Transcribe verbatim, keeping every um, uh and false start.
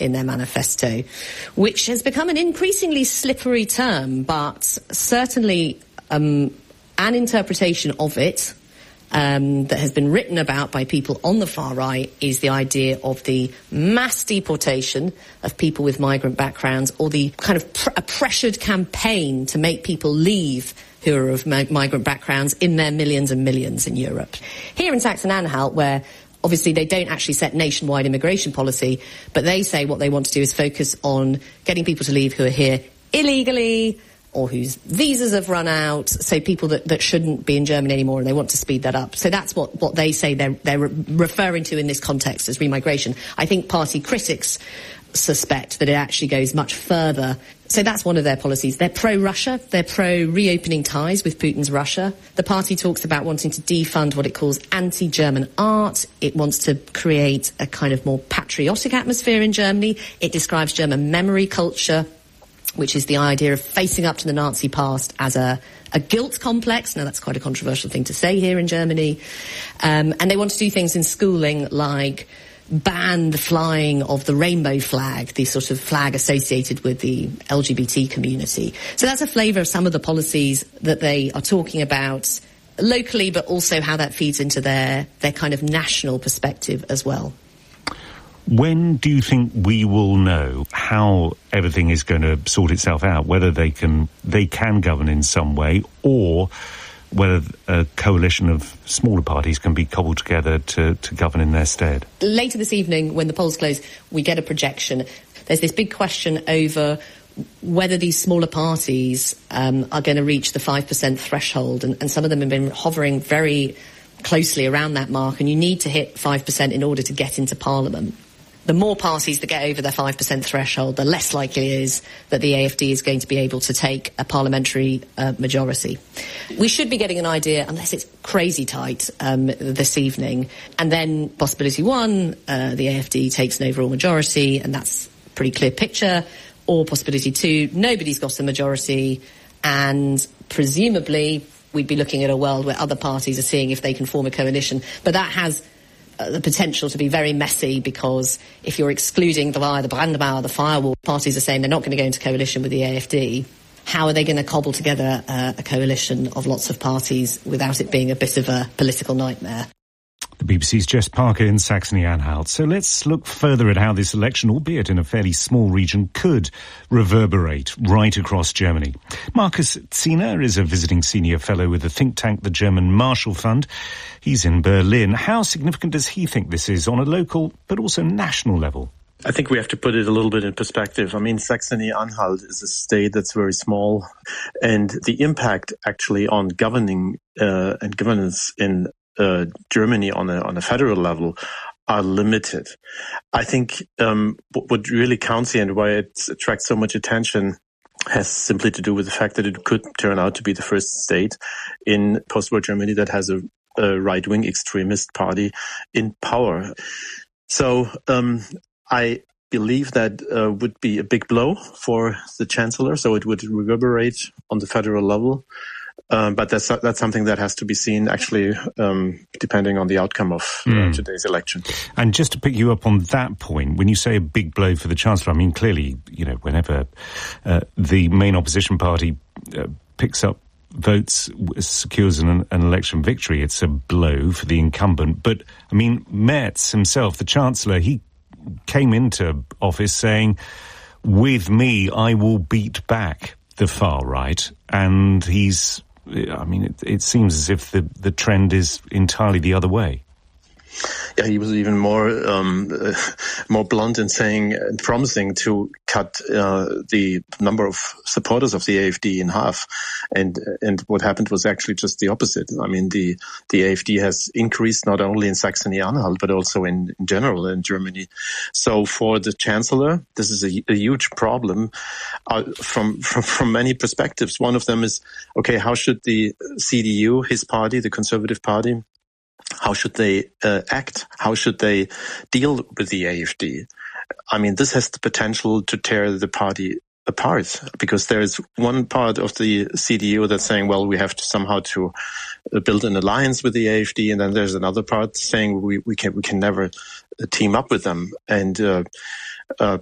in their manifesto, which has become an increasingly slippery term, but certainly um, an interpretation of it Um, that has been written about by people on the far right is the idea of the mass deportation of people with migrant backgrounds, or the kind of pr- a pressured campaign to make people leave who are of mi- migrant backgrounds in their millions and millions in Europe. Here in Saxony-Anhalt, where obviously they don't actually set nationwide immigration policy, but they say what they want to do is focus on getting people to leave who are here illegally, or whose visas have run out, so people that, that shouldn't be in Germany anymore, and they want to speed that up. So that's what, what they say they're, they're re- referring to in this context as remigration. I think party critics suspect that it actually goes much further. So that's one of their policies. They're pro-Russia. They're pro-reopening ties with Putin's Russia. The party talks about wanting to defund what it calls anti-German art. It wants to create a kind of more patriotic atmosphere in Germany. It describes German memory culture, which is the idea of facing up to the Nazi past as a, a guilt complex. Now, that's quite a controversial thing to say here in Germany. Um, and they want to do things in schooling like ban the flying of the rainbow flag, the sort of flag associated with the L G B T community. So that's a flavour of some of the policies that they are talking about locally, but also how that feeds into their, their kind of national perspective as well. When do you think we will know how everything is going to sort itself out, whether they can they can govern in some way, or whether a coalition of smaller parties can be cobbled together to, to govern in their stead? Later this evening, when the polls close, we get a projection. There's this big question over whether these smaller parties um, are going to reach the five percent threshold, and, and some of them have been hovering very closely around that mark, and you need to hit five percent in order to get into Parliament. The more parties that get over their five percent threshold, the less likely it is that the A F D is going to be able to take a parliamentary uh, majority. We should be getting an idea, unless it's crazy tight, um, this evening. And then possibility one, uh, the A F D takes an overall majority, and that's a pretty clear picture. Or possibility two, nobody's got a majority, and presumably we'd be looking at a world where other parties are seeing if they can form a coalition. But that has Uh, the potential to be very messy, because if you're excluding the, the Brandmauer, the firewall, parties are saying they're not going to go into coalition with the A F D. How are they going to cobble together uh, a coalition of lots of parties without it being a bit of a political nightmare? The B B C's Jess Parker in Saxony-Anhalt. So let's look further at how this election, albeit in a fairly small region, could reverberate right across Germany. Markus Ziener is a visiting senior fellow with the think tank, the German Marshall Fund. He's in Berlin. How significant does he think this is on a local but also national level? I think we have to put it a little bit in perspective. I mean, Saxony-Anhalt is a state that's very small, and the impact actually on governing uh, and governance in Uh, Germany on a on a federal level are limited. I think um, what, what really counts here and why it attracts so much attention has simply to do with the fact that it could turn out to be the first state in post-war Germany that has a, a right-wing extremist party in power. So um, I believe that uh, would be a big blow for the chancellor, so it would reverberate on the federal level. Um, but that's that's something that has to be seen, actually, um, depending on the outcome of uh, mm. today's election. And just to pick you up on that point, when you say a big blow for the Chancellor, I mean, clearly, you know, whenever uh, the main opposition party uh, picks up votes, secures an, an election victory, it's a blow for the incumbent. But, I mean, Merz himself, the Chancellor, he came into office saying, with me, I will beat back the far right, and he's, I mean, it, it seems as if the, the trend is entirely the other way. Yeah, he was even more um, uh, more blunt in saying and promising to cut uh, the number of supporters of the A F D in half, and and what happened was actually just the opposite. I mean, the the A F D has increased not only in Saxony-Anhalt but also in, in general in Germany. So for the Chancellor, this is a, a huge problem uh, from, from from many perspectives. One of them is, okay, how should the C D U, his party, the Conservative Party, how should they uh, act? How should they deal with the A F D? I mean, this has the potential to tear the party apart, because there is one part of the C D U that's saying, well, we have to somehow to build an alliance with the A F D, and then there's another part saying we, we can we can never team up with them. And uh, uh,